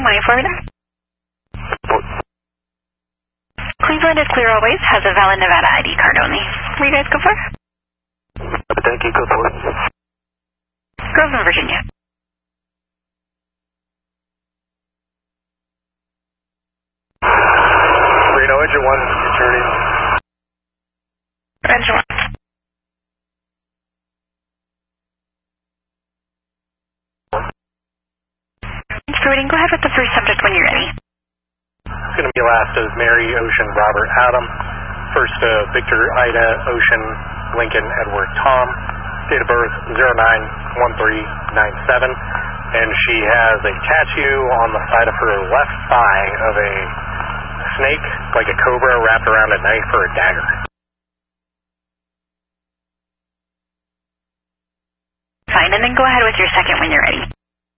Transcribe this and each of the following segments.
Same 184 there. Cleveland is clear always, has a valid Nevada ID card only. Where you guys go for? Thank you, go for it. Groveland, Virginia. Reno, engine 1, returning. Engine 1. Thanks for waiting. Go ahead with the first subject when you're ready. It's going to be last of Mary, Ocean, Robert, Adam. First, Victor, Ida, Ocean, Lincoln, Edward, Tom. Date of birth 091397. And she has a tattoo on the side of her left thigh of a snake, like a cobra, wrapped around a knife or a dagger. Fine, and then go ahead with your second when you're ready.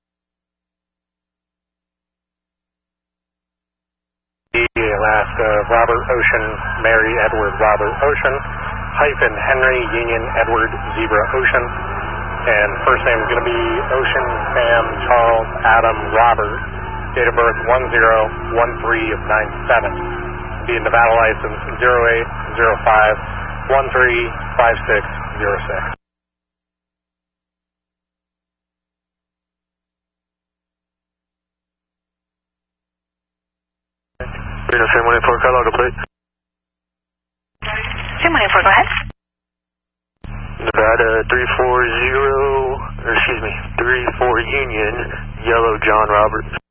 Last, Robert, Ocean, Mary, Edward, Robert, Ocean, hyphen, Henry, Union, Edward, Zebra, Ocean. And first name is going to be Ocean, Sam, Charles, Adam, Robert. Date of birth 1013 of 97. Be a Nevada license 0805 135606. Reno, same 184, car log plate. Same 184, go ahead. Nevada 340, 34 Union, Yellow John Roberts.